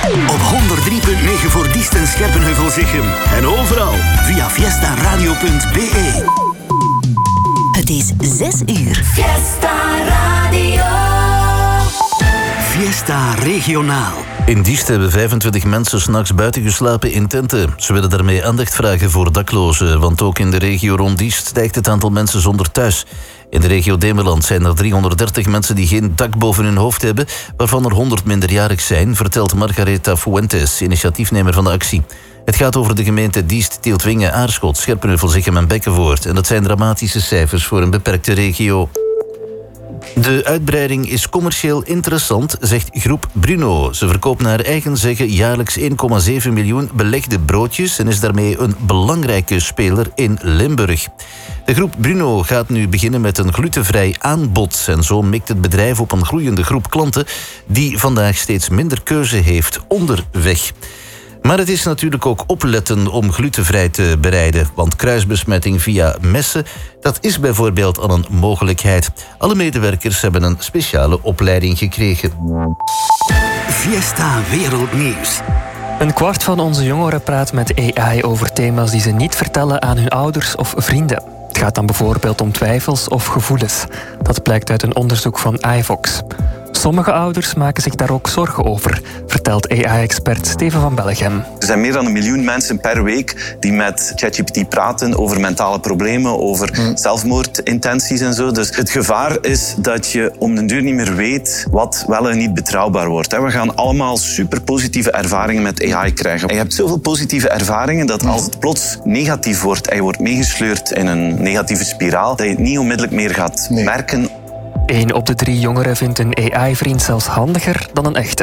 Op 103.9 voor Diest en Scherpenheuvel-Zichem. En overal via fiestaradio.be. Het is 6 uur. Fiesta Radio. Fiesta Regionaal. In Diest hebben 25 mensen 's nachts buiten geslapen in tenten. Ze willen daarmee aandacht vragen voor daklozen, want ook in de regio rond Diest stijgt het aantal mensen zonder thuis. In de regio Demerland zijn er 330 mensen die geen dak boven hun hoofd hebben, waarvan er 100 minderjarig zijn, vertelt Margareta Fuentes, initiatiefnemer van de actie. Het gaat over de gemeente Diest, Tieltwingen, Aarschot, Scherpenheuvel-Zichem en Bekkenvoort. En dat zijn dramatische cijfers voor een beperkte regio. De uitbreiding is commercieel interessant, zegt groep Bruno. Ze verkoopt naar eigen zeggen jaarlijks 1,7 miljoen belegde broodjes en is daarmee een belangrijke speler in Limburg. De groep Bruno gaat nu beginnen met een glutenvrij aanbod. En zo mikt het bedrijf op een groeiende groep klanten die vandaag steeds minder keuze heeft onderweg. Maar het is natuurlijk ook opletten om glutenvrij te bereiden. Want kruisbesmetting via messen, dat is bijvoorbeeld al een mogelijkheid. Alle medewerkers hebben een speciale opleiding gekregen. Fiesta Wereldnieuws. Een kwart van onze jongeren praat met AI over thema's die ze niet vertellen aan hun ouders of vrienden. Het gaat dan bijvoorbeeld om twijfels of gevoelens. Dat blijkt uit een onderzoek van iVox. Sommige ouders maken zich daar ook zorgen over, vertelt AI-expert Steven van Bellegem. Er zijn meer dan 1 miljoen mensen per week die met ChatGPT praten over mentale problemen, over zelfmoordintenties en zo. Dus het gevaar is dat je om den duur niet meer weet wat wel en niet betrouwbaar wordt. We gaan allemaal super positieve ervaringen met AI krijgen. En je hebt zoveel positieve ervaringen dat als het plots negatief wordt en je wordt meegesleurd in een negatieve spiraal, dat je het niet onmiddellijk meer gaat merken. 1 op de 3 jongeren vindt een AI-vriend zelfs handiger dan een echte.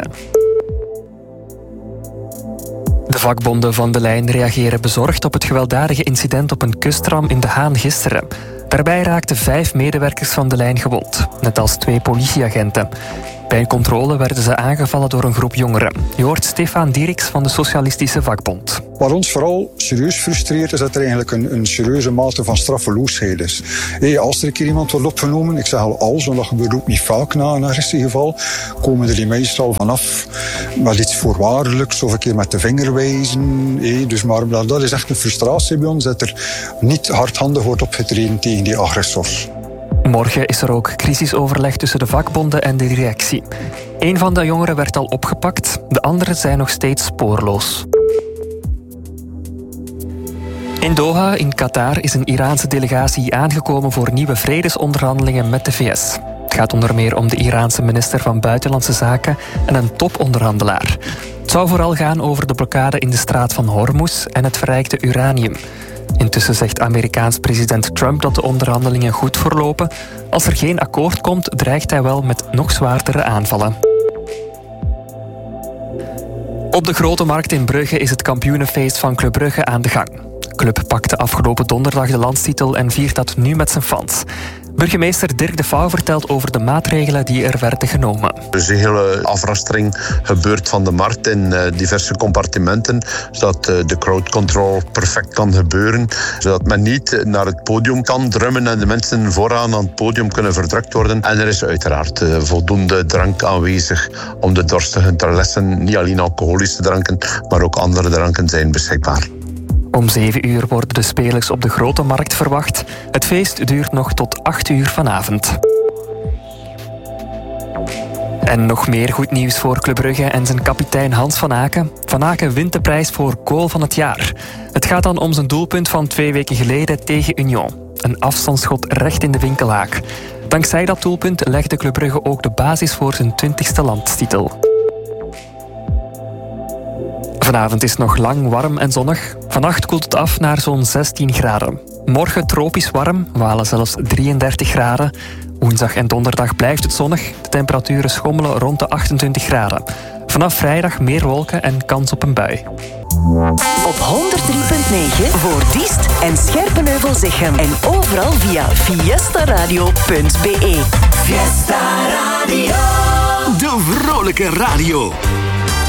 De vakbonden van De Lijn reageren bezorgd op het gewelddadige incident op een kustram in De Haan gisteren. Daarbij raakten 5 medewerkers van De Lijn gewond, net als 2 politieagenten. Bij een controle werden ze aangevallen door een groep jongeren. Je hoort Stefan Dieriks van de Socialistische Vakbond. Wat ons vooral serieus frustreert is dat er eigenlijk een serieuze mate van straffeloosheid is. Als er een keer iemand wordt opgenomen, ik zeg al als, want dat gebeurt ook niet vaak na een agressiegeval, komen er die meestal vanaf met iets voorwaardelijks of een keer met de vinger wijzen. Dus maar dat is echt een frustratie bij ons, dat er niet hardhandig wordt opgetreden tegen die agressors. Morgen is er ook crisisoverleg tussen de vakbonden en de directie. 1 van de jongeren werd al opgepakt, de anderen zijn nog steeds spoorloos. In Doha, in Qatar, is een Iraanse delegatie aangekomen voor nieuwe vredesonderhandelingen met de VS. Het gaat onder meer om de Iraanse minister van Buitenlandse Zaken en een toponderhandelaar. Het zou vooral gaan over de blokkade in de straat van Hormuz en het verrijkte uranium. Intussen zegt Amerikaans president Trump dat de onderhandelingen goed verlopen. Als er geen akkoord komt, dreigt hij wel met nog zwaardere aanvallen. Op de Grote Markt in Brugge is het kampioenenfeest van Club Brugge aan de gang. De club pakte afgelopen donderdag de landstitel en viert dat nu met zijn fans. Burgemeester Dirk de Vouw vertelt over de maatregelen die er werden genomen. Er is een hele afrastering gebeurd van de markt in diverse compartimenten, zodat de crowd control perfect kan gebeuren, zodat men niet naar het podium kan drummen en de mensen vooraan aan het podium kunnen verdrukt worden. En er is uiteraard voldoende drank aanwezig om de dorstigen te lessen. Niet alleen alcoholische dranken, maar ook andere dranken zijn beschikbaar. Om 7 uur worden de spelers op de Grote Markt verwacht. Het feest duurt nog tot 8 uur vanavond. En nog meer goed nieuws voor Club Brugge en zijn kapitein Hans van Aken. Van Aken wint de prijs voor goal van het jaar. Het gaat dan om zijn doelpunt van 2 weken geleden tegen Union. Een afstandsschot recht in de winkelhaak. Dankzij dat doelpunt legde Club Brugge ook de basis voor zijn 20e landstitel. Vanavond is het nog lang warm en zonnig. Vannacht koelt het af naar zo'n 16 graden. Morgen tropisch warm, Walen zelfs 33 graden. Woensdag en donderdag blijft het zonnig. De temperaturen schommelen rond de 28 graden. Vanaf vrijdag meer wolken en kans op een bui. Op 103.9 voor Diest en Scherpenheuvel-Zichem. En overal via fiestaradio.be. Fiesta Radio. De vrolijke radio.